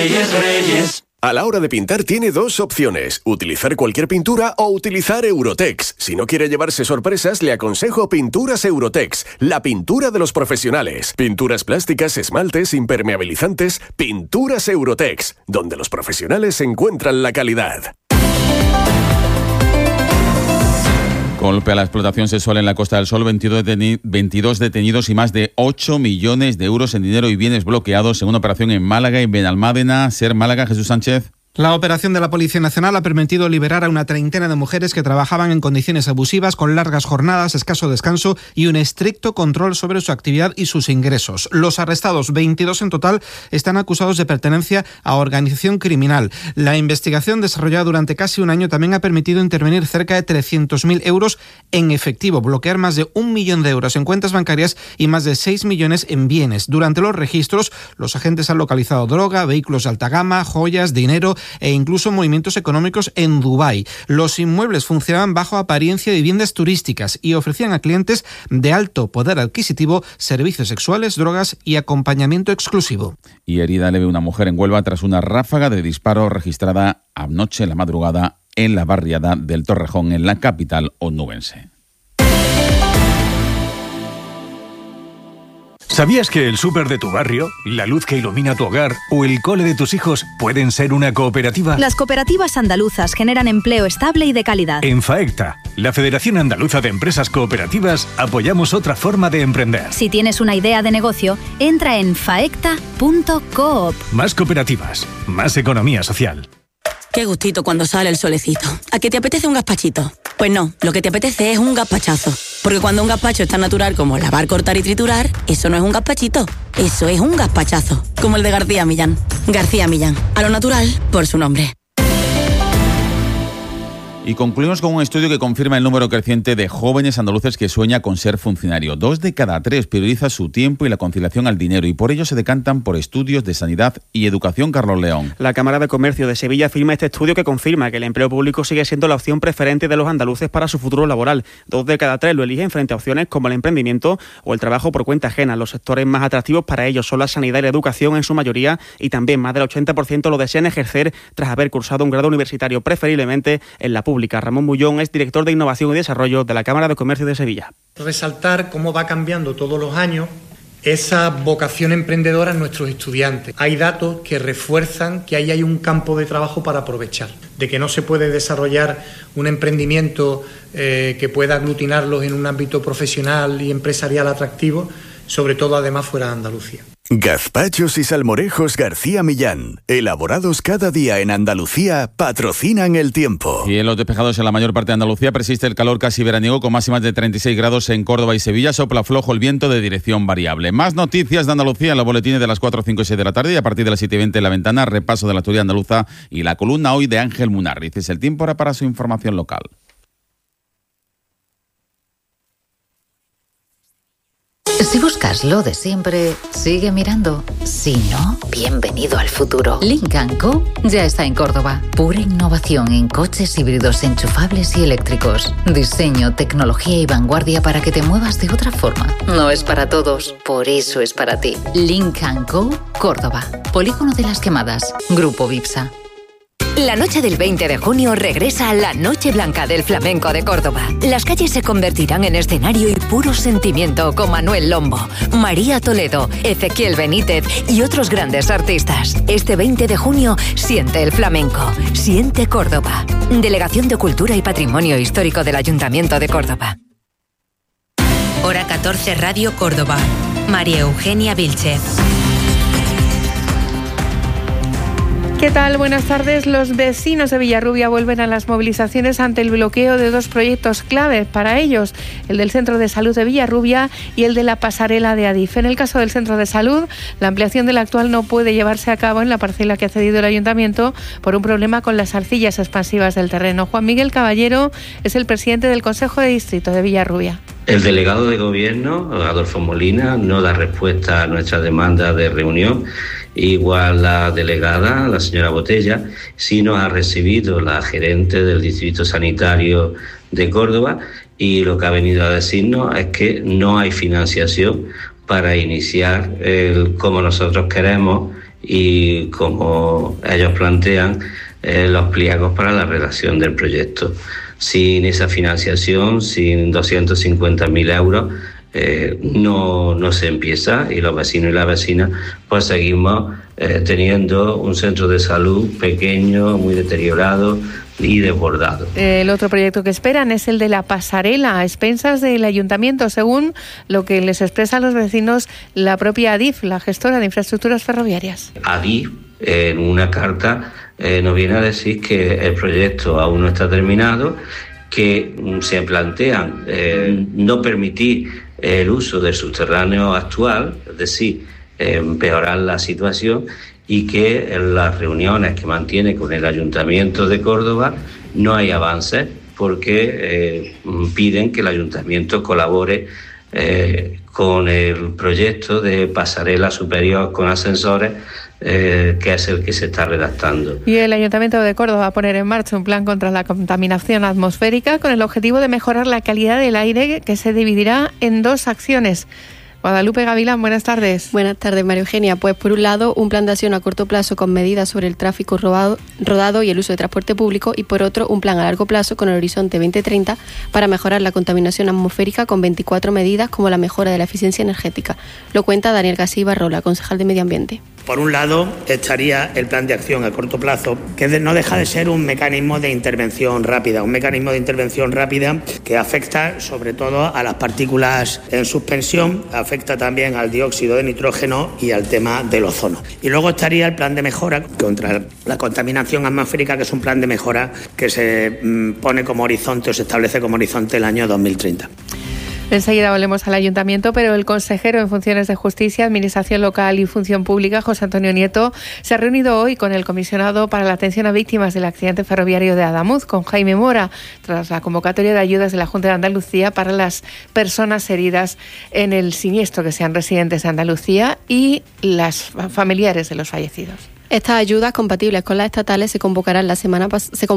Reyes, Reyes. A la hora de pintar tiene dos opciones, utilizar cualquier pintura o utilizar Eurotex. Si no quiere llevarse sorpresas, le aconsejo Pinturas Eurotex, la pintura de los profesionales. Pinturas plásticas, esmaltes, impermeabilizantes, Pinturas Eurotex, donde los profesionales encuentran la calidad. Golpe a la explotación sexual en la Costa del Sol, 22 detenidos y más de 8 millones de euros en dinero y bienes bloqueados en una operación en Málaga y Benalmádena. Ser Málaga, Jesús Sánchez. La operación de la Policía Nacional ha permitido liberar a una treintena de mujeres que trabajaban en condiciones abusivas, con largas jornadas, escaso descanso y un estricto control sobre su actividad y sus ingresos. Los arrestados, 22 en total, están acusados de pertenencia a organización criminal. La investigación desarrollada durante casi un año también ha permitido intervenir cerca de 300.000 euros en efectivo, bloquear más de 1 millón de euros en cuentas bancarias y más de 6 millones en bienes. Durante los registros, los agentes han localizado droga, vehículos de alta gama, joyas, dinero e incluso movimientos económicos en Dubái. Los inmuebles funcionaban bajo apariencia de viviendas turísticas y ofrecían a clientes de alto poder adquisitivo servicios sexuales, drogas y acompañamiento exclusivo. Y herida leve una mujer en Huelva tras una ráfaga de disparo registrada anoche en la madrugada en la barriada del Torrejón, en la capital onubense. ¿Sabías que el súper de tu barrio, la luz que ilumina tu hogar o el cole de tus hijos pueden ser una cooperativa? Las cooperativas andaluzas generan empleo estable y de calidad. En FAECTA, la Federación Andaluza de Empresas Cooperativas, apoyamos otra forma de emprender. Si tienes una idea de negocio, entra en faecta.coop. Más cooperativas, más economía social. Qué gustito cuando sale el solecito. ¿A qué te apetece un gazpachito? Pues no, lo que te apetece es un gazpachazo. Porque cuando un gazpacho es tan natural como lavar, cortar y triturar, eso no es un gazpachito, eso es un gazpachazo. Como el de García Millán. García Millán, a lo natural por su nombre. Y concluimos con un estudio que confirma el número creciente de jóvenes andaluces que sueña con ser funcionario. 2 de cada 3 prioriza su tiempo y la conciliación al dinero y por ello se decantan por estudios de sanidad y educación. Carlos León. La Cámara de Comercio de Sevilla firma este estudio que confirma que el empleo público sigue siendo la opción preferente de los andaluces para su futuro laboral. 2 de cada 3 lo eligen frente a opciones como el emprendimiento o el trabajo por cuenta ajena. Los sectores más atractivos para ellos son la sanidad y la educación en su mayoría y también más del 80% lo desean ejercer tras haber cursado un grado universitario, preferiblemente en la pública. Ramón Bullón es director de Innovación y Desarrollo de la Cámara de Comercio de Sevilla. Resaltar cómo va cambiando todos los años esa vocación emprendedora en nuestros estudiantes. Hay datos que refuerzan que ahí hay un campo de trabajo para aprovechar, de que no se puede desarrollar un emprendimiento que pueda aglutinarlos en un ámbito profesional y empresarial atractivo, sobre todo además fuera de Andalucía. Gazpachos y salmorejos García Millán, elaborados cada día en Andalucía, patrocinan el tiempo. Y en los despejados en la mayor parte de Andalucía persiste el calor casi veraniego con máximas de 36 grados en Córdoba y Sevilla. Sopla flojo el viento de dirección variable. Más noticias de Andalucía en los boletines de las 4, 5 y 6 de la tarde y a partir de las 7:20 en La Ventana, repaso de la actualidad andaluza y la columna hoy de Ángel Munarriz. Es el tiempo ahora para su información local. Si buscas lo de siempre, sigue mirando. Si no, bienvenido al futuro. Lynk & Co ya está en Córdoba. Pura innovación en coches híbridos enchufables y eléctricos. Diseño, tecnología y vanguardia para que te muevas de otra forma. No es para todos, por eso es para ti. Lynk & Co, Córdoba. Polígono de las Quemadas. Grupo Vipsa. La noche del 20 de junio regresa a la Noche Blanca del Flamenco de Córdoba. Las calles se convertirán en escenario y puro sentimiento con Manuel Lombo, María Toledo, Ezequiel Benítez y otros grandes artistas. Este 20 de junio siente el flamenco, siente Córdoba. Delegación de Cultura y Patrimonio Histórico del Ayuntamiento de Córdoba. Hora 14 Radio Córdoba. María Eugenia Vilchez. ¿Qué tal? Buenas tardes. Los vecinos de Villarrubia vuelven a las movilizaciones ante el bloqueo de 2 proyectos clave para ellos, el del Centro de Salud de Villarrubia y el de la pasarela de Adif. En el caso del Centro de Salud, la ampliación del actual no puede llevarse a cabo en la parcela que ha cedido el Ayuntamiento por un problema con las arcillas expansivas del terreno. Juan Miguel Caballero es el presidente del Consejo de Distrito de Villarrubia. El delegado de Gobierno, Adolfo Molina, no da respuesta a nuestra demanda de reunión. Igual la delegada, la señora Botella, sí nos ha recibido la gerente del Distrito Sanitario de Córdoba y lo que ha venido a decirnos es que no hay financiación para iniciar como nosotros queremos y como ellos plantean los pliegos para la redacción del proyecto. Sin esa financiación, sin 250.000 euros, no se empieza, y los vecinos y las vecinas pues seguimos teniendo un centro de salud pequeño, muy deteriorado y desbordado. El otro proyecto que esperan es el de la pasarela a expensas del ayuntamiento, según lo que les expresa a los vecinos la propia Adif, la gestora de infraestructuras ferroviarias. Adif, en una carta, nos viene a decir que el proyecto aún no está terminado, que se plantean no permitir el uso del subterráneo actual, es decir, empeorar la situación, y que en las reuniones que mantiene con el Ayuntamiento de Córdoba no hay avances porque piden que el Ayuntamiento colabore con el proyecto de pasarela superior con ascensores, que es el que se está redactando. Y el Ayuntamiento de Córdoba va a poner en marcha un plan contra la contaminación atmosférica con el objetivo de mejorar la calidad del aire, que se dividirá en 2 acciones. Guadalupe Gavilán, buenas tardes. Buenas tardes, María Eugenia. Pues por un lado, un plan de acción a corto plazo con medidas sobre el tráfico rodado y el uso de transporte público, y por otro, un plan a largo plazo con el horizonte 2030 para mejorar la contaminación atmosférica con 24 medidas como la mejora de la eficiencia energética. Lo cuenta Daniel García Barrola, concejal de Medio Ambiente. Por un lado estaría el plan de acción a corto plazo, que no deja de ser un mecanismo de intervención rápida, que afecta sobre todo a las partículas en suspensión, afecta también al dióxido de nitrógeno y al tema del ozono. Y luego estaría el plan de mejora contra la contaminación atmosférica, que es un plan de mejora que se pone como horizonte o se establece como horizonte el año 2030. Enseguida volvemos al Ayuntamiento, pero el consejero en funciones de Justicia, Administración Local y Función Pública, José Antonio Nieto, se ha reunido hoy con el comisionado para la atención a víctimas del accidente ferroviario de Adamuz, con Jaime Mora, tras la convocatoria de ayudas de la Junta de Andalucía para las personas heridas en el siniestro, que sean residentes de Andalucía y las familiares de los fallecidos. Estas ayudas, compatibles con las estatales, se convocaron la semana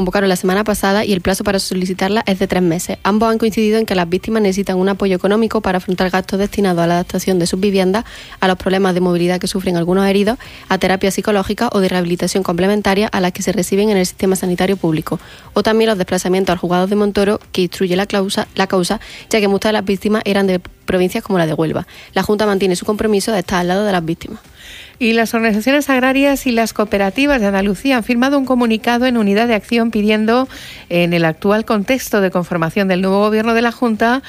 pasada, y el plazo para solicitarlas es de 3 meses. Ambos han coincidido en que las víctimas necesitan un apoyo económico para afrontar gastos destinados a la adaptación de sus viviendas, a los problemas de movilidad que sufren algunos heridos, a terapia psicológica o de rehabilitación complementaria a las que se reciben en el sistema sanitario público, o también los desplazamientos al juzgado de Montoro, que instruye la causa, ya que muchas de las víctimas eran de provincias como la de Huelva. La Junta mantiene su compromiso de estar al lado de las víctimas. Y las organizaciones agrarias y las cooperativas de Andalucía han firmado un comunicado en unidad de acción pidiendo, en el actual contexto de conformación del nuevo gobierno de la Junta,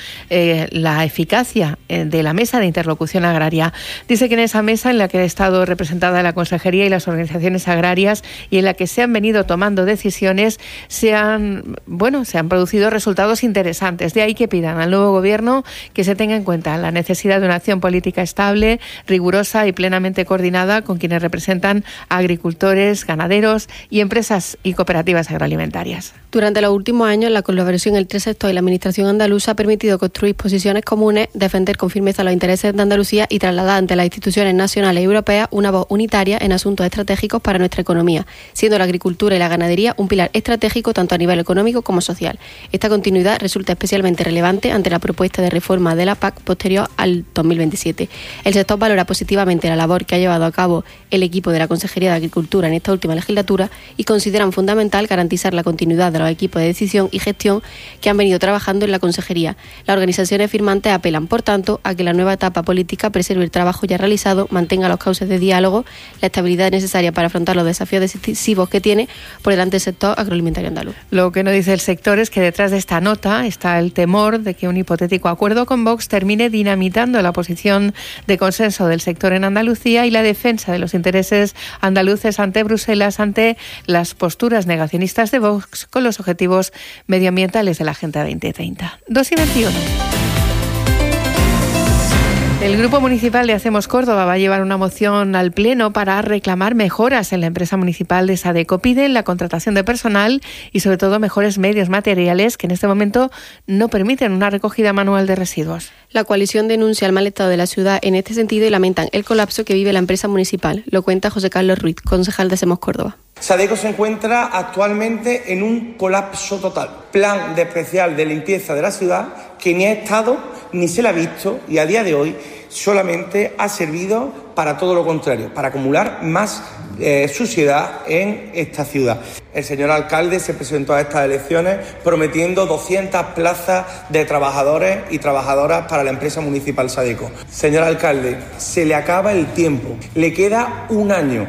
la eficacia de la mesa de interlocución agraria. Dice que en esa mesa, en la que ha estado representada la Consejería y las organizaciones agrarias, y en la que se han venido tomando decisiones, se han producido resultados interesantes. De ahí que pidan al nuevo gobierno que se tenga en cuenta la necesidad de una acción política estable, rigurosa y plenamente coordinada con quienes representan a agricultores, ganaderos y empresas y cooperativas agroalimentarias. Durante los últimos años, la colaboración entre el sector y la Administración andaluza ha permitido construir posiciones comunes, defender con firmeza los intereses de Andalucía y trasladar ante las instituciones nacionales y europeas una voz unitaria en asuntos estratégicos para nuestra economía, siendo la agricultura y la ganadería un pilar estratégico tanto a nivel económico como social. Esta continuidad resulta especialmente relevante ante la propuesta de reforma de la PAC posterior al 2027. El sector valora positivamente la labor que ha llevado a cabo el equipo de la Consejería de Agricultura en esta última legislatura y consideran fundamental garantizar la continuidad de los equipos de decisión y gestión que han venido trabajando en la Consejería. Las organizaciones firmantes apelan, por tanto, a que la nueva etapa política preserve el trabajo ya realizado, mantenga los cauces de diálogo, la estabilidad necesaria para afrontar los desafíos decisivos que tiene por delante el sector agroalimentario andaluz. Lo que no dice el sector es que detrás de esta nota está el temor de que un hipotético acuerdo con Vox termine dinamitando la posición de consenso del sector en Andalucía y la defensa de los intereses andaluces ante Bruselas, ante las posturas negacionistas de Vox con los objetivos medioambientales de la Agenda 2030. 2:21. El Grupo Municipal de Hacemos Córdoba va a llevar una moción al Pleno para reclamar mejoras en la empresa municipal de Sadeco. Piden la contratación de personal y sobre todo mejores medios materiales que en este momento no permiten una recogida manual de residuos. La coalición denuncia el mal estado de la ciudad en este sentido y lamentan el colapso que vive la empresa municipal. Lo cuenta José Carlos Ruiz, concejal de Hacemos Córdoba. Sadeco se encuentra actualmente en un colapso total. Plan de especial de limpieza de la ciudad que ni ha estado ni se le ha visto y a día de hoy solamente ha servido para todo lo contrario, para acumular más suciedad en esta ciudad. El señor alcalde se presentó a estas elecciones prometiendo 200 plazas de trabajadores y trabajadoras para la empresa municipal Sadeco. Señor alcalde, se le acaba el tiempo, le queda un año.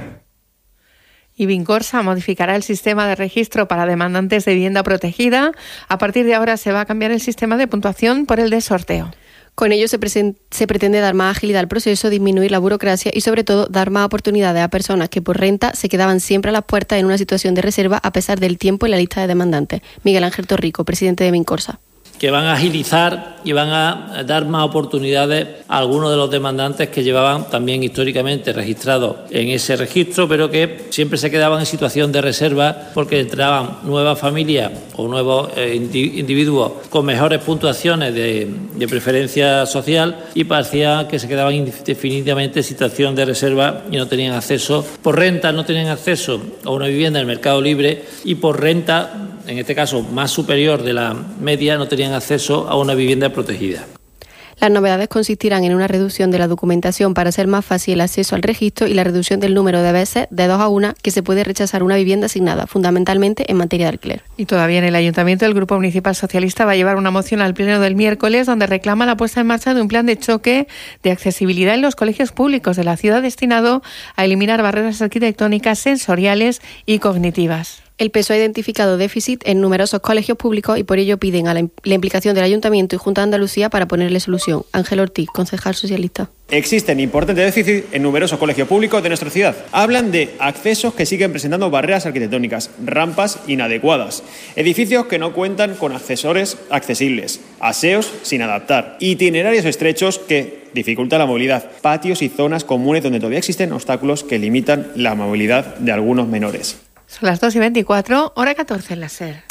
Y Vincorsa modificará el sistema de registro para demandantes de vivienda protegida. A partir de ahora se va a cambiar el sistema de puntuación por el de sorteo. Con ello se pretende dar más agilidad al proceso, disminuir la burocracia y, sobre todo, dar más oportunidades a personas que por renta se quedaban siempre a las puertas en una situación de reserva a pesar del tiempo en la lista de demandantes. Miguel Ángel Torrico, presidente de Vincorsa. Que van a agilizar y van a dar más oportunidades a algunos de los demandantes que llevaban también históricamente registrados en ese registro, pero que siempre se quedaban en situación de reserva porque entraban nuevas familias o nuevos individuos con mejores puntuaciones de preferencia social y parecía que se quedaban indefinidamente en situación de reserva y no tenían acceso, por renta no tenían acceso a una vivienda en el mercado libre y por renta, en este caso más superior de la media, no tenían acceso a una vivienda protegida. Las novedades consistirán en una reducción de la documentación para hacer más fácil el acceso al registro y la reducción del número de veces de 2 a 1 que se puede rechazar una vivienda asignada, fundamentalmente en materia de alquiler. Y todavía en el Ayuntamiento, el Grupo Municipal Socialista va a llevar una moción al Pleno del miércoles donde reclama la puesta en marcha de un plan de choque de accesibilidad en los colegios públicos de la ciudad destinado a eliminar barreras arquitectónicas, sensoriales y cognitivas. El PSOE ha identificado déficit en numerosos colegios públicos y por ello piden a la implicación del Ayuntamiento y Junta de Andalucía para ponerle solución. Ángel Ortiz, concejal socialista. Existen importantes déficits en numerosos colegios públicos de nuestra ciudad. Hablan de accesos que siguen presentando barreras arquitectónicas, rampas inadecuadas, edificios que no cuentan con ascensores accesibles, aseos sin adaptar, itinerarios estrechos que dificultan la movilidad, patios y zonas comunes donde todavía existen obstáculos que limitan la movilidad de algunos menores. Son las 2:24, hora 14 en la SER.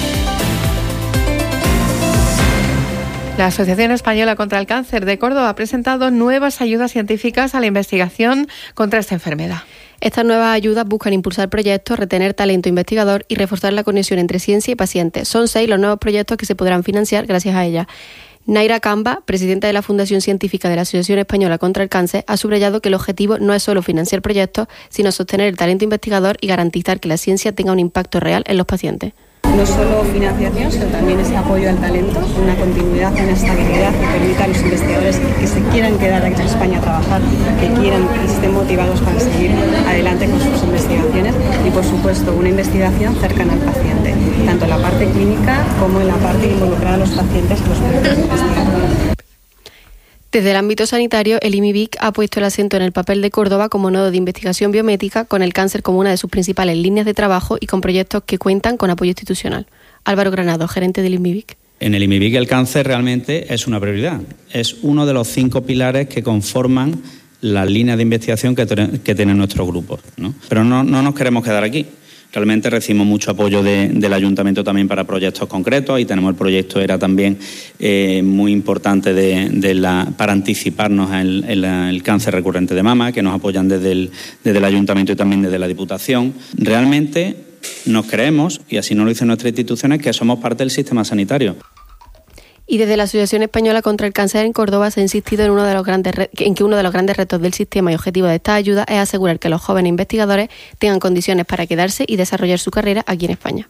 La Asociación Española contra el Cáncer de Córdoba ha presentado nuevas ayudas científicas a la investigación contra esta enfermedad. Estas nuevas ayudas buscan impulsar proyectos, retener talento investigador y reforzar la conexión entre ciencia y pacientes. Son 6 los nuevos proyectos que se podrán financiar gracias a ellas. Naira Camba, presidenta de la Fundación Científica de la Asociación Española contra el Cáncer, ha subrayado que el objetivo no es solo financiar proyectos, sino sostener el talento investigador y garantizar que la ciencia tenga un impacto real en los pacientes. No solo financiación, sino también ese apoyo al talento, una continuidad, una estabilidad que permita a los investigadores que se quieran quedar aquí en España a trabajar, que quieran y estén motivados para seguir adelante con sus investigaciones y, por supuesto, una investigación cercana al paciente, tanto en la parte clínica como en la parte involucrada a los pacientes y los proyectos de investigación. Desde el ámbito sanitario, el IMIBIC ha puesto el acento en el papel de Córdoba como nodo de investigación biomédica, con el cáncer como una de sus principales líneas de trabajo y con proyectos que cuentan con apoyo institucional. Álvaro Granado, gerente del IMIBIC. En el IMIBIC el cáncer realmente es una prioridad. Es uno de los 5 pilares que conforman las líneas de investigación que tiene nuestro grupo, ¿no? Pero no nos queremos quedar aquí. Realmente recibimos mucho apoyo del Ayuntamiento también para proyectos concretos y tenemos el proyecto ERA también muy importante para anticiparnos en el cáncer recurrente de mama, que nos apoyan desde el Ayuntamiento y también desde la Diputación. Realmente nos creemos, y así nos lo dicen nuestras instituciones, que somos parte del sistema sanitario. Y desde la Asociación Española contra el Cáncer en Córdoba se ha insistido en que uno de los grandes retos del sistema y objetivo de esta ayuda es asegurar que los jóvenes investigadores tengan condiciones para quedarse y desarrollar su carrera aquí en España.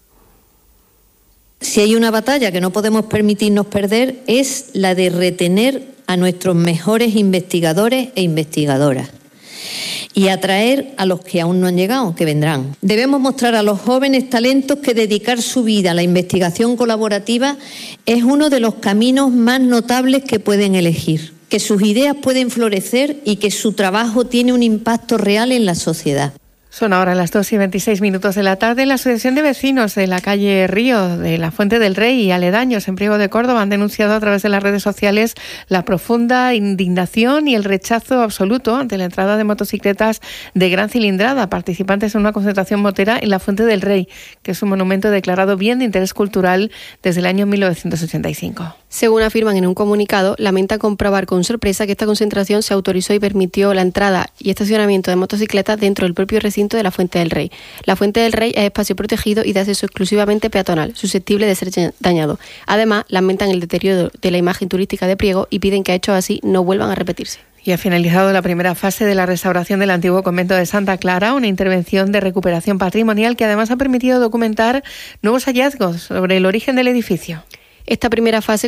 Si hay una batalla que no podemos permitirnos perder es la de retener a nuestros mejores investigadores e investigadoras y atraer a los que aún no han llegado, que vendrán. Debemos mostrar a los jóvenes talentos que dedicar su vida a la investigación colaborativa es uno de los caminos más notables que pueden elegir, que sus ideas pueden florecer y que su trabajo tiene un impacto real en la sociedad. Son ahora las 2:26 de la tarde. La Asociación de Vecinos de la calle Río, de la Fuente del Rey y aledaños en Priego de Córdoba han denunciado a través de las redes sociales la profunda indignación y el rechazo absoluto ante la entrada de motocicletas de gran cilindrada, participantes en una concentración motera en la Fuente del Rey, que es un monumento declarado bien de interés cultural desde el año 1985. Según afirman en un comunicado, lamentan comprobar con sorpresa que esta concentración se autorizó y permitió la entrada y estacionamiento de motocicletas dentro del propio recinto de la Fuente del Rey. La Fuente del Rey es espacio protegido y de acceso exclusivamente peatonal, susceptible de ser dañado. Además, lamentan el deterioro de la imagen turística de Priego y piden que hechos así no vuelvan a repetirse. Y ha finalizado la primera fase de la restauración del antiguo convento de Santa Clara, una intervención de recuperación patrimonial que además ha permitido documentar nuevos hallazgos sobre el origen del edificio. Esta primera fase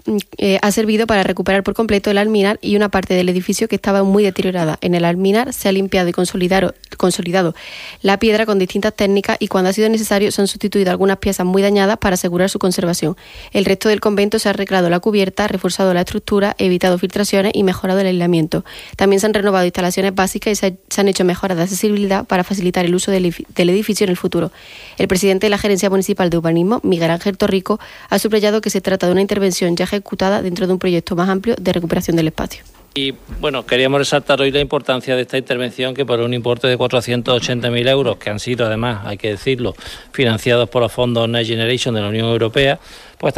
ha servido para recuperar por completo el alminar y una parte del edificio que estaba muy deteriorada. En el alminar se ha limpiado y consolidado la piedra con distintas técnicas y cuando ha sido necesario se han sustituido algunas piezas muy dañadas para asegurar su conservación. El resto del convento se ha arreglado la cubierta, reforzado la estructura, evitado filtraciones y mejorado el aislamiento. También se han renovado instalaciones básicas y se han hecho mejoras de accesibilidad para facilitar el uso del edificio en el futuro. El presidente de la Gerencia Municipal de Urbanismo, Miguel Ángel Torrico, ha subrayado que se trata de una intervención ya ejecutada dentro de un proyecto más amplio de recuperación del espacio. Y bueno, queríamos resaltar hoy la importancia de esta intervención que por un importe de 480.000 euros, que han sido además, hay que decirlo, financiados por los fondos Next Generation de la Unión Europea, pues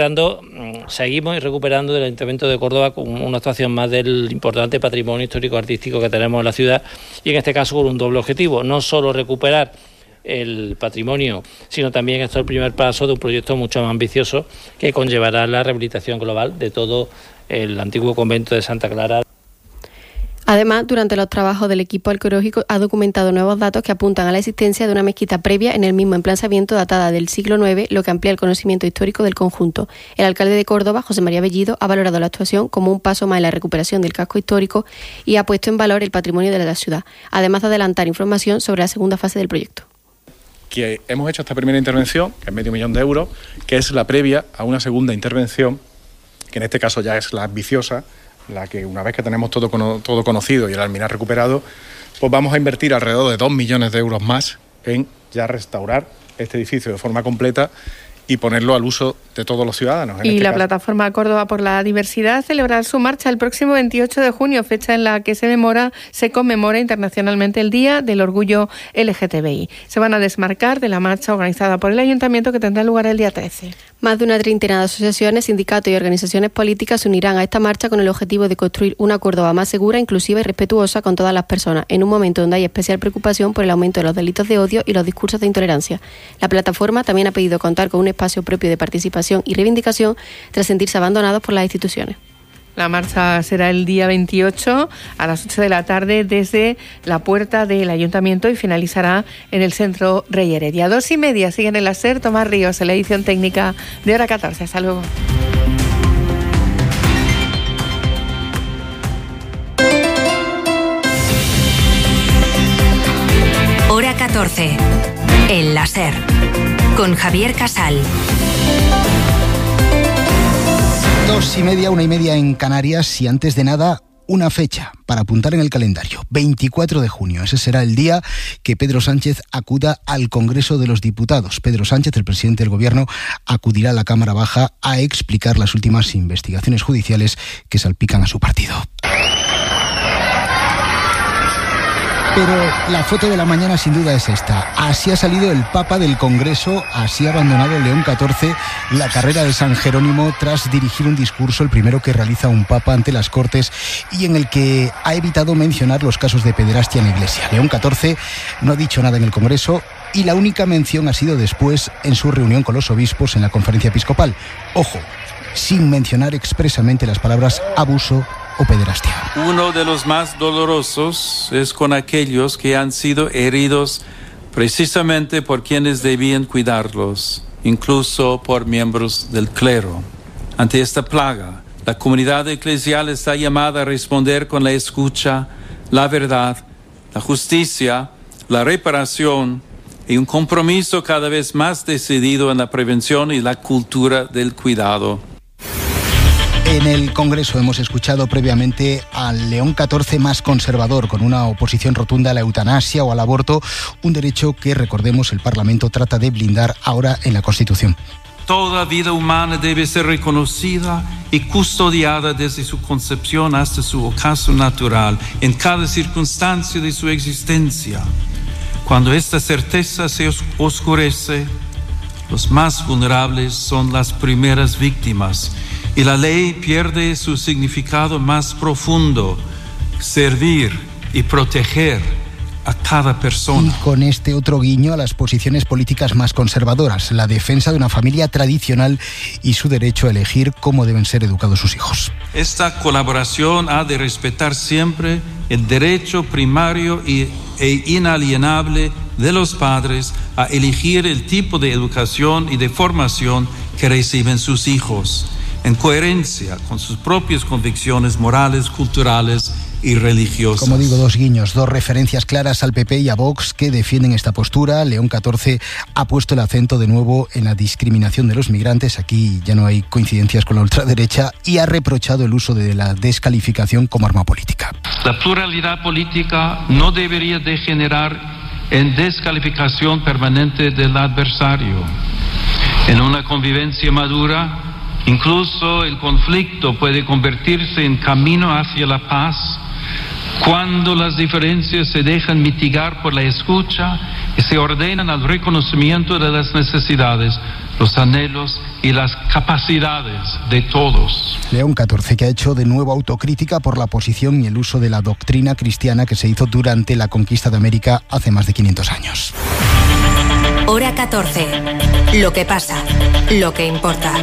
seguimos recuperando del Ayuntamiento de Córdoba con una actuación más del importante patrimonio histórico-artístico que tenemos en la ciudad y en este caso con un doble objetivo, no solo recuperar el patrimonio, sino también esto es el primer paso de un proyecto mucho más ambicioso que conllevará la rehabilitación global de todo el antiguo convento de Santa Clara. Además, durante los trabajos del equipo arqueológico ha documentado nuevos datos que apuntan a la existencia de una mezquita previa en el mismo emplazamiento datada del siglo IX, lo que amplía el conocimiento histórico del conjunto. El alcalde de Córdoba, José María Bellido, ha valorado la actuación como un paso más en la recuperación del casco histórico y ha puesto en valor el patrimonio de la ciudad, además de adelantar información sobre la segunda fase del proyecto. Que hemos hecho esta primera intervención, que es 500.000 euros, que es la previa a una segunda intervención, que en este caso ya es la ambiciosa, la que una vez que tenemos todo conocido y el alminar recuperado, pues vamos a invertir alrededor de 2 millones de euros más en ya restaurar este edificio de forma completa y ponerlo al uso de todos los ciudadanos. Y la plataforma Córdoba por la Diversidad celebrará su marcha el próximo 28 de junio, fecha en la que se conmemora internacionalmente el Día del Orgullo LGTBI. Se van a desmarcar de la marcha organizada por el Ayuntamiento que tendrá lugar el día 13. Más de una treintena de asociaciones, sindicatos y organizaciones políticas se unirán a esta marcha con el objetivo de construir una Córdoba más segura, inclusiva y respetuosa con todas las personas, en un momento donde hay especial preocupación por el aumento de los delitos de odio y los discursos de intolerancia. La plataforma también ha pedido contar con un espacio propio de participación y reivindicación tras sentirse abandonados por las instituciones. La marcha será el día 28 a las 8 de la tarde desde la puerta del Ayuntamiento y finalizará en el Centro Rey Heredia. 2:30 siguen en la SER. Tomás Ríos en la edición técnica de Hora 14. Hasta luego. Hora 14 en la SER con Javier Casal. 2:30, 1:30 en Canarias y antes de nada, una fecha para apuntar en el calendario. 24 de junio, ese será el día que Pedro Sánchez acuda al Congreso de los Diputados. Pedro Sánchez, el presidente del Gobierno, acudirá a la Cámara Baja a explicar las últimas investigaciones judiciales que salpican a su partido. Pero la foto de la mañana sin duda es esta. Así ha salido el Papa del Congreso, así ha abandonado León XIV la carrera de San Jerónimo tras dirigir un discurso, el primero que realiza un Papa ante las Cortes y en el que ha evitado mencionar los casos de pederastia en la Iglesia. León XIV no ha dicho nada en el Congreso y la única mención ha sido después en su reunión con los obispos en la conferencia episcopal. Ojo, sin mencionar expresamente las palabras abuso o pederastia. Uno de los más dolorosos es con aquellos que han sido heridos precisamente por quienes debían cuidarlos, incluso por miembros del clero. Ante esta plaga, la comunidad eclesial está llamada a responder con la escucha, la verdad, la justicia, la reparación y un compromiso cada vez más decidido en la prevención y la cultura del cuidado. En el Congreso hemos escuchado previamente al León XIV más conservador, con una oposición rotunda a la eutanasia o al aborto, un derecho que, recordemos, el Parlamento trata de blindar ahora en la Constitución. Toda vida humana debe ser reconocida y custodiada desde su concepción hasta su ocaso natural, en cada circunstancia de su existencia. Cuando esta certeza se oscurece, los más vulnerables son las primeras víctimas y la ley pierde su significado más profundo, servir y proteger a cada persona. Y con este otro guiño a las posiciones políticas más conservadoras, la defensa de una familia tradicional y su derecho a elegir cómo deben ser educados sus hijos. Esta colaboración ha de respetar siempre el derecho primario e inalienable de los padres a elegir el tipo de educación y de formación que reciben sus hijos, en coherencia con sus propias convicciones morales, culturales y religiosas. Como digo, dos guiños, dos referencias claras al PP y a Vox que defienden esta postura. León XIV ha puesto el acento de nuevo en la discriminación de los migrantes. Aquí ya no hay coincidencias con la ultraderecha y ha reprochado el uso de la descalificación como arma política. La pluralidad política no debería degenerar en descalificación permanente del adversario. En una convivencia madura, incluso el conflicto puede convertirse en camino hacia la paz cuando las diferencias se dejan mitigar por la escucha y se ordenan al reconocimiento de las necesidades, los anhelos y las capacidades de todos. León XIV, que ha hecho de nuevo autocrítica por la posición y el uso de la doctrina cristiana que se hizo durante la conquista de América hace más de 500 años. Hora 14. Lo que pasa, lo que importa.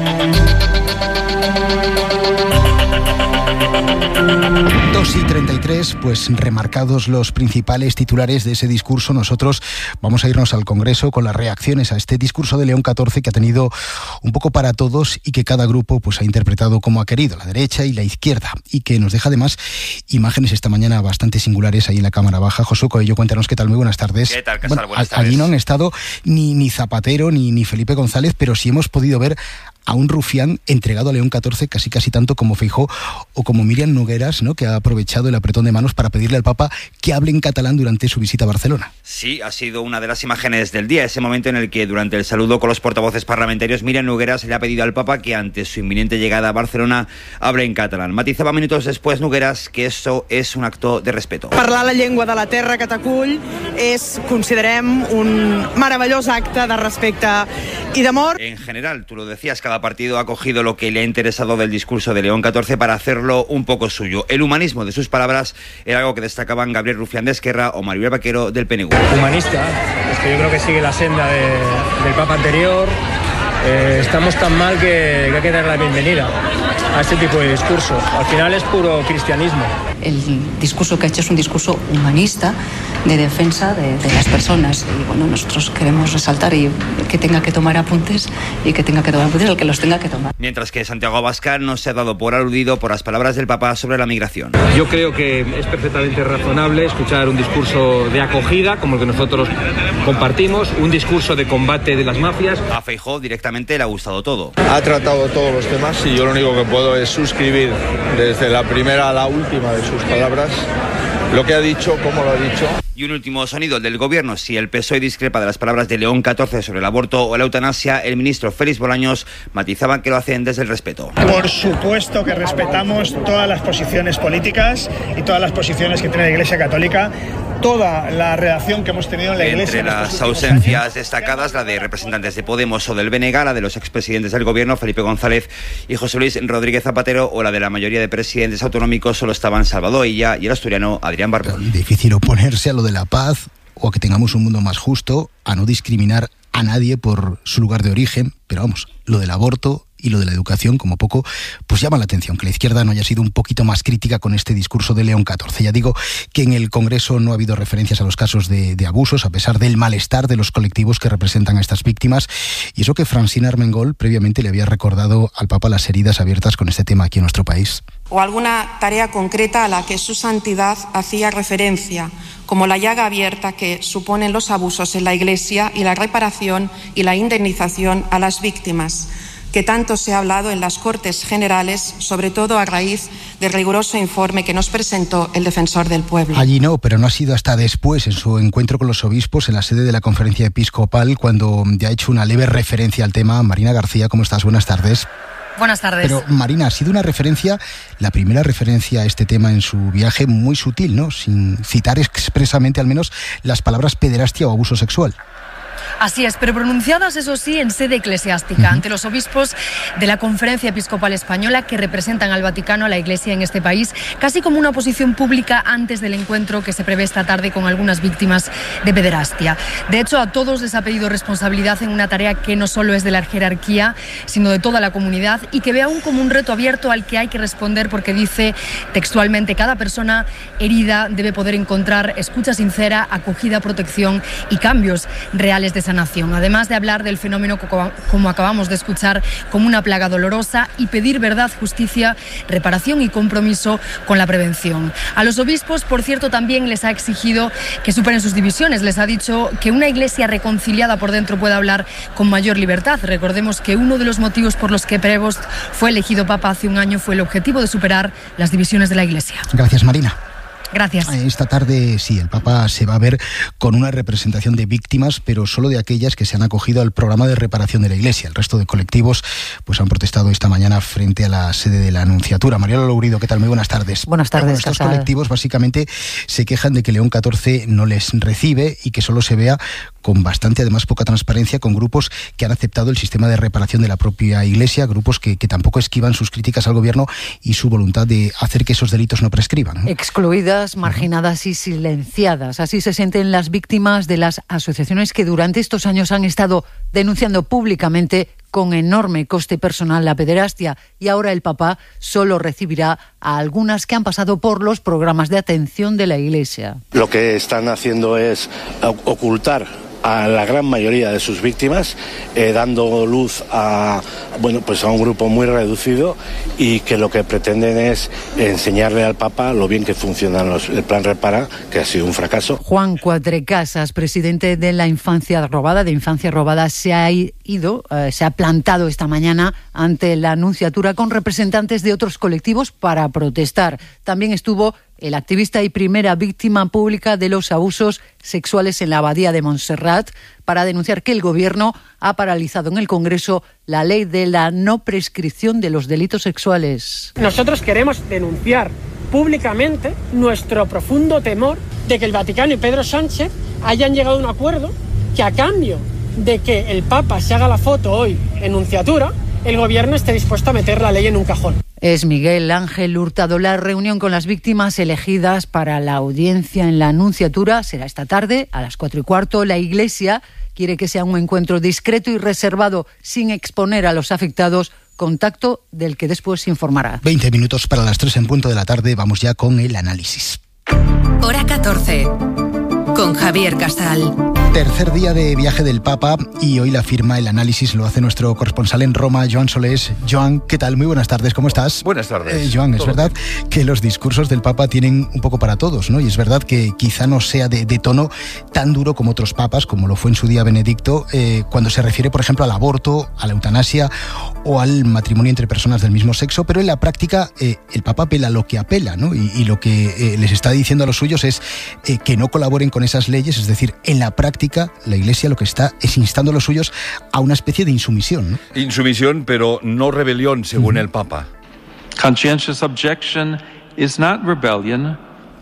2:33, pues remarcados los principales titulares de ese discurso, nosotros vamos a irnos al Congreso con las reacciones a este discurso de León XIV que ha tenido un poco para todos y que cada grupo pues ha interpretado como ha querido, la derecha y la izquierda, y que nos deja además imágenes esta mañana bastante singulares ahí en la Cámara Baja. Josué Coello, cuéntanos qué tal, muy buenas tardes. ¿Qué tal, Casal? Buenas tardes. Allí no han estado ni Zapatero ni Felipe González, pero sí hemos podido ver a un rufián entregado a León XIV casi tanto como Feijóo o como Míriam Nogueras, ¿no?, que ha aprovechado el apretón de manos para pedirle al Papa que hable en catalán durante su visita a Barcelona. Sí, ha sido una de las imágenes del día, ese momento en el que durante el saludo con los portavoces parlamentarios Míriam Nogueras le ha pedido al Papa que ante su inminente llegada a Barcelona hable en catalán. Matizaba minutos después Nogueras que eso es un acto de respeto. Parlar la llengua de la terra que t'acull és, considerem, un meravellós acte de respecte y de amor. En general, tú lo decías, cada partido ha cogido lo que le ha interesado del discurso de León XIV para hacerlo un poco suyo. El humanismo de sus palabras era algo que destacaban Gabriel Rufián de Esquerra o Maribel Vaquero del PNV. Humanista, es que yo creo que sigue la senda del Papa anterior. Estamos tan mal que hay que dar la bienvenida a este tipo de discurso. Al final es puro cristianismo. El discurso que ha hecho es un discurso humanista de defensa de las personas. Y bueno, nosotros queremos resaltar y que tenga que tomar apuntes y que tenga que tomar apuntes el que los tenga que tomar. Mientras que Santiago Abascal no se ha dado por aludido por las palabras del Papa sobre la migración. Yo creo que es perfectamente razonable escuchar un discurso de acogida como el que nosotros compartimos, un discurso de combate de las mafias. A Feijóo directamente le ha gustado todo. Ha tratado todos los temas y yo lo único que puedo es suscribir desde la primera a la última de sus palabras, lo que ha dicho, cómo lo ha dicho. Y un último sonido, el del Gobierno. Si el PSOE discrepa de las palabras de León XIV sobre el aborto o la eutanasia, el ministro Félix Bolaños matizaba que lo hacen desde el respeto. Por supuesto que respetamos todas las posiciones políticas y todas las posiciones que tiene la Iglesia Católica, toda la relación que hemos tenido en la Iglesia. Entre las ausencias destacadas, la de representantes de Podemos o del BNG, la de los expresidentes del Gobierno, Felipe González y José Luis Rodríguez Zapatero, o la de la mayoría de presidentes autonómicos, solo estaban Salvador Illa y el asturiano Adrián Barbón. Difícil oponerse a lo de la paz o a que tengamos un mundo más justo, a no discriminar a nadie por su lugar de origen, pero vamos, lo del aborto y lo de la educación, como poco, pues llama la atención que la izquierda no haya sido un poquito más crítica con este discurso de León XIV. Ya digo que en el Congreso no ha habido referencias a los casos de abusos, a pesar del malestar de los colectivos que representan a estas víctimas, y eso que Francina Armengol previamente le había recordado al Papa las heridas abiertas con este tema aquí en nuestro país. O alguna tarea concreta a la que su santidad hacía referencia, como la llaga abierta que suponen los abusos en la Iglesia y la reparación y la indemnización a las víctimas, que tanto se ha hablado en las Cortes Generales, sobre todo a raíz del riguroso informe que nos presentó el Defensor del Pueblo. Allí no, pero no ha sido hasta después, en su encuentro con los obispos en la sede de la Conferencia Episcopal, cuando ya ha hecho una leve referencia al tema. Marina García, ¿cómo estás? Buenas tardes. Buenas tardes. Pero Marina, ha sido una referencia, la primera referencia a este tema en su viaje, muy sutil, ¿no? Sin citar expresamente al menos las palabras pederastia o abuso sexual. Así es, pero pronunciadas, eso sí, en sede eclesiástica, ante los obispos de la Conferencia Episcopal Española que representan al Vaticano, a la Iglesia en este país, casi como una posición pública antes del encuentro que se prevé esta tarde con algunas víctimas de pederastia. De hecho, a todos les ha pedido responsabilidad en una tarea que no solo es de la jerarquía, sino de toda la comunidad, y que ve aún como un reto abierto al que hay que responder, porque dice textualmente: cada persona herida debe poder encontrar escucha sincera, acogida, protección y cambios reales de sanación. Además de hablar del fenómeno, como acabamos de escuchar, como una plaga dolorosa, y pedir verdad, justicia, reparación y compromiso con la prevención. A los obispos, por cierto, también les ha exigido que superen sus divisiones. Les ha dicho que una Iglesia reconciliada por dentro puede hablar con mayor libertad. Recordemos que uno de los motivos por los que Prevost fue elegido Papa hace un año fue el objetivo de superar las divisiones de la Iglesia. Gracias, Marina. Gracias. Esta tarde, sí, el Papa se va a ver con una representación de víctimas, pero solo de aquellas que se han acogido al programa de reparación de la Iglesia. El resto de colectivos pues han protestado esta mañana frente a la sede de la Anunciatura. Mariano Lourido, ¿qué tal? Muy buenas tardes. Buenas tardes. Estos colectivos básicamente se quejan de que León XIV no les recibe y que solo se vea con bastante, además, poca transparencia, con grupos que han aceptado el sistema de reparación de la propia Iglesia, grupos que tampoco esquivan sus críticas al gobierno y su voluntad de hacer que esos delitos no prescriban, ¿no? Excluidas, marginadas y silenciadas. Así se sienten las víctimas de las asociaciones que durante estos años han estado denunciando públicamente con enorme coste personal la pederastia, y ahora el Papa solo recibirá a algunas que han pasado por los programas de atención de la Iglesia. Lo que están haciendo es ocultar a la gran mayoría de sus víctimas, dando luz a un grupo muy reducido, y que lo que pretenden es enseñarle al Papa lo bien que funciona el plan Repara, que ha sido un fracaso. Juan Cuatrecasas, presidente de la Infancia Robada, se ha plantado esta mañana ante la Anunciatura con representantes de otros colectivos para protestar. También estuvo el activista y primera víctima pública de los abusos sexuales en la Abadía de Montserrat, para denunciar que el Gobierno ha paralizado en el Congreso la ley de la no prescripción de los delitos sexuales. Nosotros queremos denunciar públicamente nuestro profundo temor de que el Vaticano y Pedro Sánchez hayan llegado a un acuerdo que, a cambio de que el Papa se haga la foto hoy en Nunciatura, el Gobierno esté dispuesto a meter la ley en un cajón. Es Miguel Ángel Hurtado. La reunión con las víctimas elegidas para la audiencia en la Anunciatura será esta tarde a las 4:15. La Iglesia quiere que sea un encuentro discreto y reservado, sin exponer a los afectados, contacto del que después se informará. 20 minutos para las 3 en punto de la tarde. Vamos ya con el análisis. Hora 14. Con Javier Casal. Tercer día de viaje del Papa, y hoy la firma, el análisis lo hace nuestro corresponsal en Roma, Joan Solés. Joan, ¿qué tal? Muy buenas tardes, ¿cómo estás? Buenas tardes. Joan, es verdad que los discursos del Papa tienen un poco para todos, ¿no? Y es verdad que quizá no sea de tono tan duro como otros papas, como lo fue en su día Benedicto, cuando se refiere, por ejemplo, al aborto, a la eutanasia o al matrimonio entre personas del mismo sexo, pero en la práctica el Papa apela a lo que apela, ¿no? Y lo que les está diciendo a los suyos es que no colaboren con esas leyes, es decir, en la práctica la Iglesia lo que está es instando a los suyos a una especie de insumisión, ¿no? Insumisión, pero no rebelión, según el Papa. Conscientious objection is not rebellion,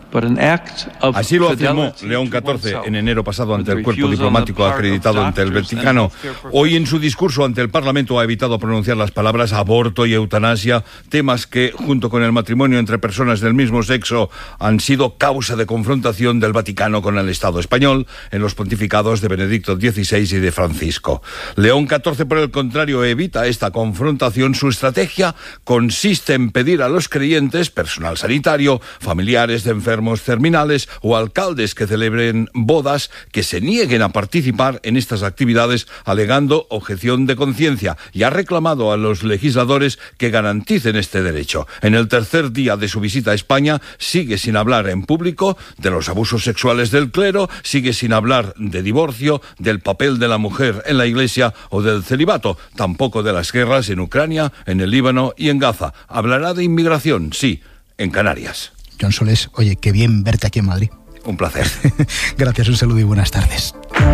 Así lo afirmó León XIV en enero pasado ante el cuerpo diplomático acreditado ante el Vaticano. Hoy, en su discurso ante el Parlamento, ha evitado pronunciar las palabras aborto y eutanasia, temas que, junto con el matrimonio entre personas del mismo sexo, han sido causa de confrontación del Vaticano con el Estado español en los pontificados de Benedicto XVI y de Francisco. León XIV, por el contrario, evita esta confrontación. Su estrategia consiste en pedir a los creyentes, personal sanitario, familiares de enfermos terminales o alcaldes que celebren bodas, que se nieguen a participar en estas actividades alegando objeción de conciencia, y ha reclamado a los legisladores que garanticen este derecho. En el tercer día de su visita a España sigue sin hablar en público de los abusos sexuales del clero, sigue sin hablar de divorcio, del papel de la mujer en la Iglesia o del celibato, tampoco de las guerras en Ucrania, en el Líbano y en Gaza. Hablará de inmigración, sí, en Canarias. Joan Solés, oye, qué bien verte aquí en Madrid. Un placer. Gracias, un saludo y buenas tardes.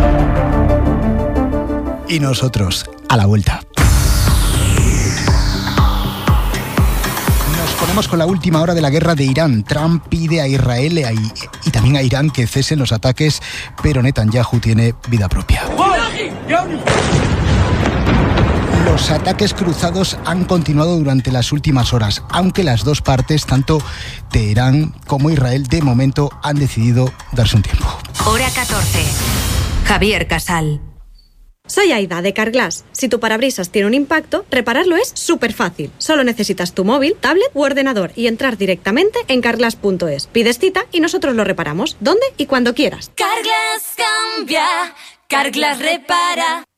Y nosotros, a la vuelta. Nos ponemos con la última hora de la guerra de Irán. Trump pide a Israel y también a Irán que cesen los ataques, pero Netanyahu tiene vida propia. Los ataques cruzados han continuado durante las últimas horas, aunque las dos partes, tanto Teherán como Israel, de momento han decidido darse un tiempo. Hora 14. Javier Casal. Soy Aida, de Carglass. Si tu parabrisas tiene un impacto, repararlo es súper fácil. Solo necesitas tu móvil, tablet u ordenador y entrar directamente en carglass.es. Pides cita y nosotros lo reparamos, donde y cuando quieras. Carglass cambia, Carglass repara.